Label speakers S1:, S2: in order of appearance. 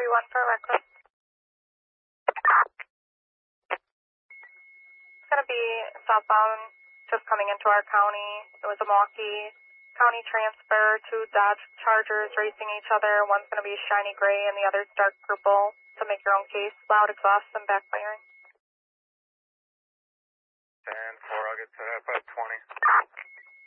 S1: 331 for a request. It's going to be southbound, just coming into our county. It was a Milwaukee County transfer, two Dodge Chargers racing each other. One's going to be shiny gray and the other's dark purple. To make your own case, loud exhaust and backfiring.
S2: 10-4, I'll get to that by 20.